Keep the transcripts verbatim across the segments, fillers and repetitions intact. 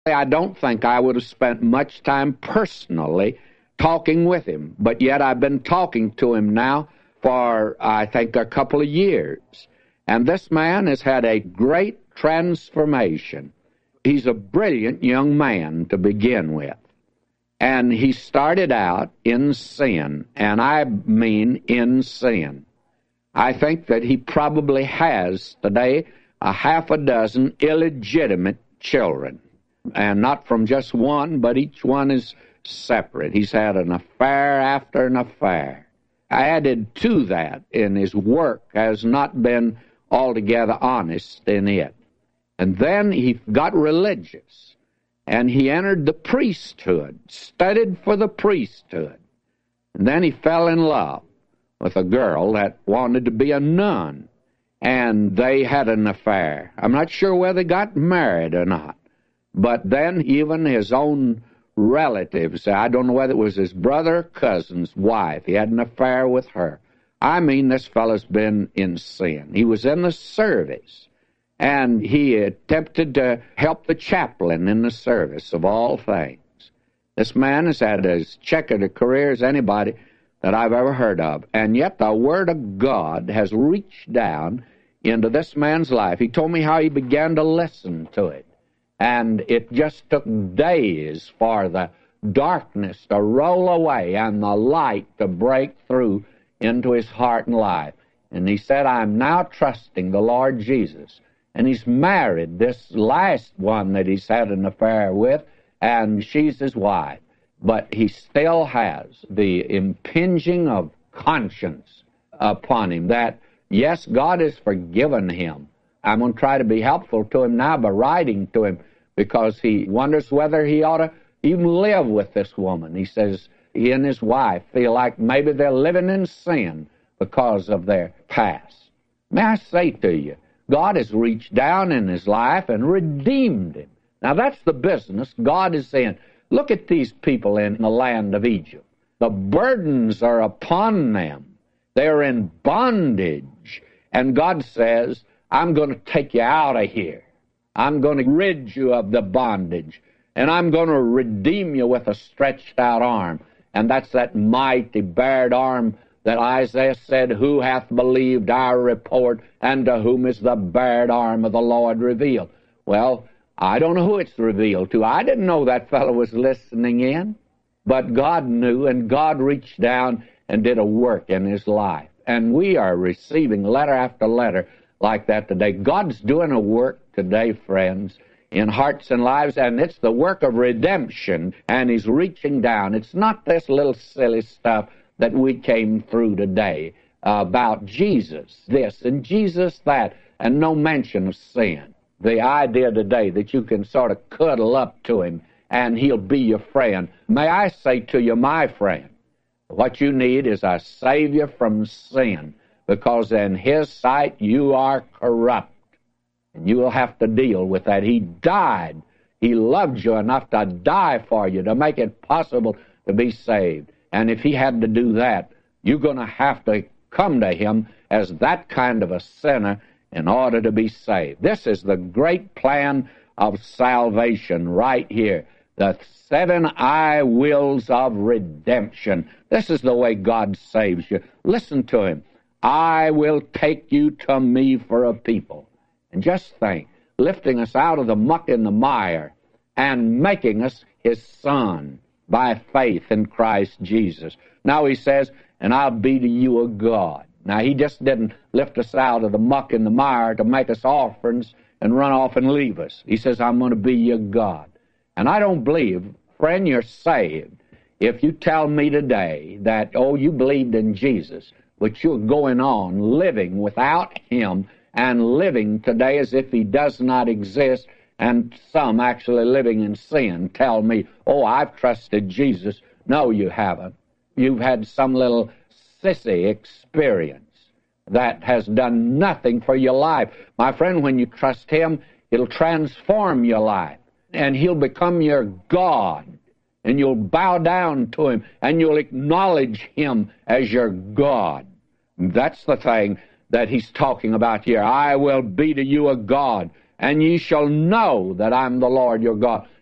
I don't think I would have spent much time personally talking with him, but yet I've been talking to him now for, I think, a couple of years. And this man has had a great transformation. He's a brilliant young man to begin with. And he started out in sin, and I mean in sin. I think that he probably has today a half a dozen illegitimate children. And not from just one, but each one is separate. He's had an affair after an affair. Added to that, in his work, has not been altogether honest in it. And then he got religious, and he entered the priesthood, studied for the priesthood. And then he fell in love with a girl that wanted to be a nun, and they had an affair. I'm not sure whether they got married or not. But then even his own relatives, I don't know whether it was his brother or cousin's wife, he had an affair with her. I mean, this fellow's been in sin. He was in the service, and he attempted to help the chaplain in the service of all things. This man has had as checkered a career as anybody that I've ever heard of, and yet the Word of God has reached down into this man's life. He told me how he began to listen to it. And it just took days for the darkness to roll away and the light to break through into his heart and life. And he said, I'm now trusting the Lord Jesus. And he's married this last one that he's had an affair with, and she's his wife. But he still has the impinging of conscience upon him that, yes, God has forgiven him. I'm going to try to be helpful to him now by writing to him, because he wonders whether he ought to even live with this woman. He says he and his wife feel like maybe they're living in sin because of their past. May I say to you, God has reached down in his life and redeemed him. Now that's the business God is in. Look at these people in the land of Egypt. The burdens are upon them. They're in bondage. And God says, I'm going to take you out of here. I'm going to rid you of the bondage, and I'm going to redeem you with a stretched out arm. And that's that mighty bared arm that Isaiah said, who hath believed our report, and to whom is the bared arm of the Lord revealed? Well, I don't know who it's revealed to. I didn't know that fellow was listening in, but God knew, and God reached down and did a work in his life. And we are receiving letter after letter like that today. God's doing a work today, friends, in hearts and lives, and it's the work of redemption, and he's reaching down. It's not this little silly stuff that we came through today about Jesus this and Jesus that, and no mention of sin. The idea today that you can sort of cuddle up to him and he'll be your friend. May I say to you, my friend, what you need is a Savior from sin, because in his sight you are corrupt, and you will have to deal with that. He died. He loved you enough to die for you, to make it possible to be saved. And if he had to do that, you're going to have to come to him as that kind of a sinner in order to be saved. This is the great plan of salvation right here. The seven I wills of redemption. This is the way God saves you. Listen to him. I will take you to me for a people. And just think, lifting us out of the muck and the mire and making us his son by faith in Christ Jesus. Now he says, and I'll be to you a God. Now he just didn't lift us out of the muck and the mire to make us orphans and run off and leave us. He says, I'm going to be your God. And I don't believe, friend, you're saved if you tell me today that, oh, you believed in Jesus, but you're going on living without him and living today as if he does not exist, and some actually living in sin tell me, oh, I've trusted Jesus. No, you haven't. You've had some little sissy experience that has done nothing for your life. My friend, when you trust him, it'll transform your life, and he'll become your God, and you'll bow down to him, and you'll acknowledge him as your God. That's the thing that he's talking about here. I will be to you a God, and ye shall know that I'm the Lord your God.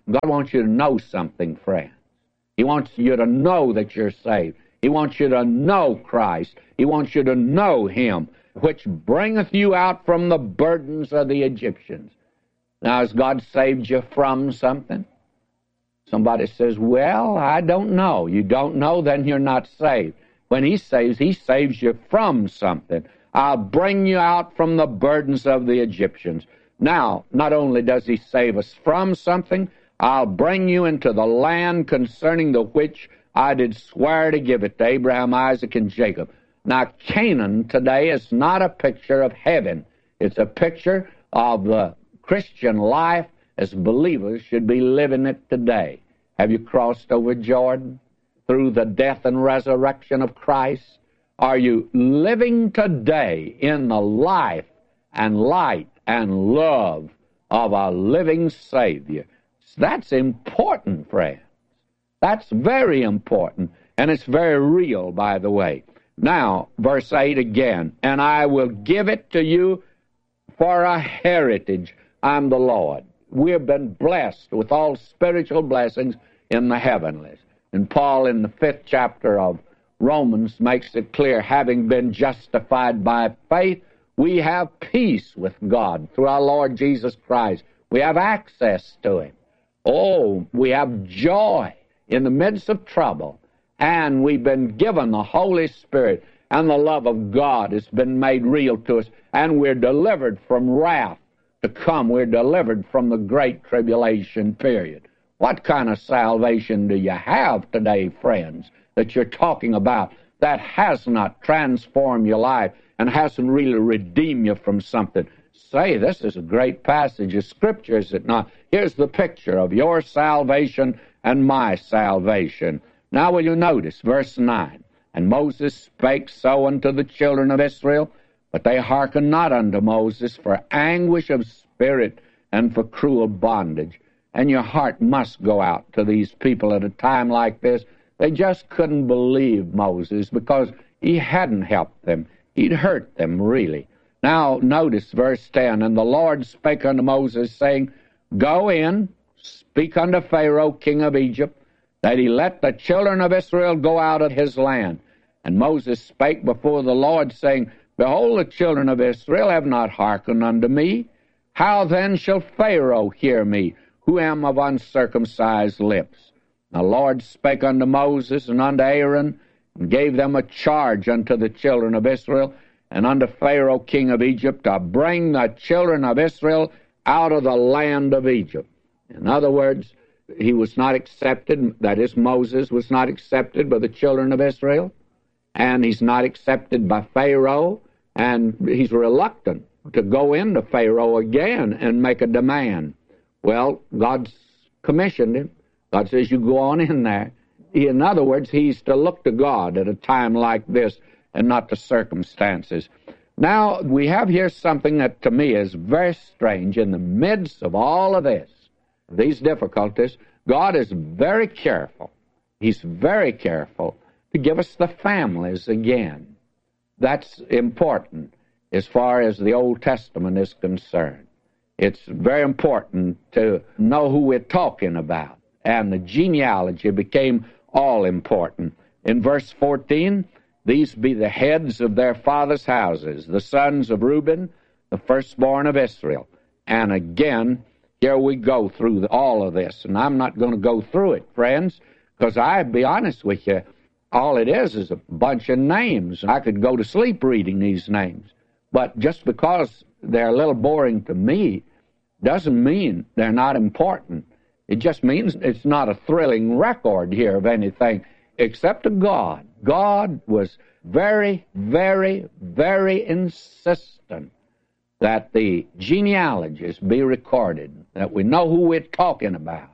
God wants you to know something, friend. He wants you to know that you're saved. He wants you to know Christ. He wants you to know Him, which bringeth you out from the burdens of the Egyptians. Now, has God saved you from something? Somebody says, well, I don't know. You don't know, then you're not saved. When He saves, He saves you from something. I'll bring you out from the burdens of the Egyptians. Now, not only does He save us from something, I'll bring you into the land concerning the which I did swear to give it to Abraham, Isaac, and Jacob. Now, Canaan today is not a picture of heaven. It's a picture of the Christian life as believers should be living it today. Have you crossed over Jordan through the death and resurrection of Christ? Are you living today in the life and light and love of a living Savior? That's important, friends. That's very important, and it's very real, by the way. Now, verse eight again, and I will give it to you for a heritage. I'm the Lord. We've been blessed with all spiritual blessings in the heavenlies. And Paul, in the fifth chapter of Romans, makes it clear, having been justified by faith, we have peace with God through our Lord Jesus Christ. We have access to Him. Oh, we have joy in the midst of trouble. And we've been given the Holy Spirit, and the love of God has been made real to us. And we're delivered from wrath to come. We're delivered from the great tribulation period. What kind of salvation do you have today, friends, that you're talking about that has not transformed your life and hasn't really redeemed you from something? Say, this is a great passage of Scripture, is it not? Here's the picture of your salvation and my salvation. Now will you notice verse nine? And Moses spake so unto the children of Israel, but they hearkened not unto Moses for anguish of spirit and for cruel bondage. And your heart must go out to these people at a time like this. They just couldn't believe Moses because he hadn't helped them. He'd hurt them, really. Now, notice verse ten. And the Lord spake unto Moses, saying, Go in, speak unto Pharaoh, king of Egypt, that he let the children of Israel go out of his land. And Moses spake before the Lord, saying, Behold, the children of Israel have not hearkened unto me. How then shall Pharaoh hear me, who am of uncircumcised lips? The Lord spake unto Moses and unto Aaron, and gave them a charge unto the children of Israel, and unto Pharaoh king of Egypt, to bring the children of Israel out of the land of Egypt. In other words, he was not accepted, that is, Moses was not accepted by the children of Israel, and he's not accepted by Pharaoh, and he's reluctant to go into Pharaoh again and make a demand. Well, God's commissioned him. God says, you go on in there. In other words, he's to look to God at a time like this and not to circumstances. Now, we have here something that to me is very strange. In the midst of all of this, these difficulties, God is very careful. He's very careful to give us the families again. That's important as far as the Old Testament is concerned. It's very important to know who we're talking about. And the genealogy became all important. In verse fourteen, these be the heads of their fathers' houses, the sons of Reuben, the firstborn of Israel. And again, here we go through all of this. And I'm not going to go through it, friends, because I'll be honest with you, all it is is a bunch of names. I could go to sleep reading these names. But just because they're a little boring to me doesn't mean they're not important. It just means it's not a thrilling record here of anything except to God. God was very, very, very insistent that the genealogies be recorded, that we know who we're talking about.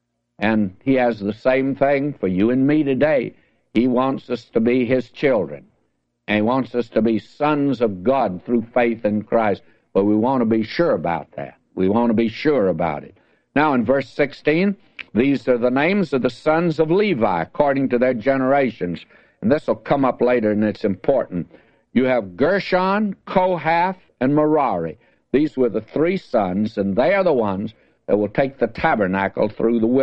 And He has the same thing for you and me today. He wants us to be His children. And He wants us to be sons of God through faith in Christ. But we want to be sure about that. We want to be sure about it. Now in verse sixteen, these are the names of the sons of Levi according to their generations. And this will come up later, and it's important. You have Gershon, Kohath, and Merari. These were the three sons, and they are the ones that will take the tabernacle through the